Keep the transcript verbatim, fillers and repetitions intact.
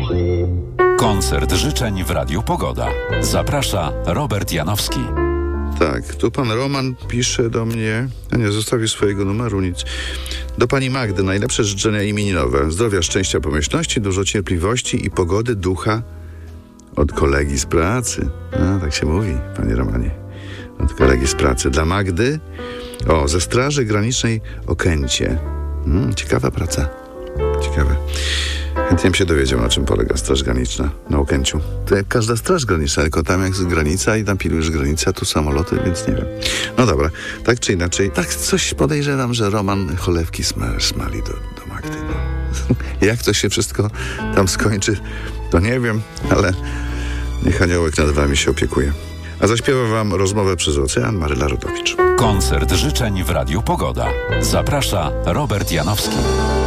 Koncert życzeń w Radiu Pogoda. Zaprasza Robert Janowski. Tak, tu pan Roman pisze do mnie, a nie zostawił swojego numeru, nic. Do pani Magdy najlepsze życzenia imieninowe. Zdrowia, szczęścia, pomyślności, dużo cierpliwości i pogody ducha od kolegi z pracy. A, tak się mówi, panie Romanie. Od kolegi z pracy. Dla Magdy, o, ze Straży Granicznej Okęcie. Hmm, ciekawa praca. Ciekawe. Chętnie bym się dowiedział, na czym polega Straż Graniczna na Okęciu. To jak każda Straż Graniczna, tylko tam jak jest granica i tam pilujesz granicę, a tu samoloty, więc nie wiem. No dobra, tak czy inaczej, tak coś podejrzewam, że Roman cholewki sma- smali do, do Magdy. No. Jak to się wszystko tam skończy, to nie wiem, ale niech aniołek nad wami się opiekuje. A zaśpiewa wam rozmowę przez ocean Maryla Rodowicz. Koncert życzeń w Radiu Pogoda. Zaprasza Robert Janowski.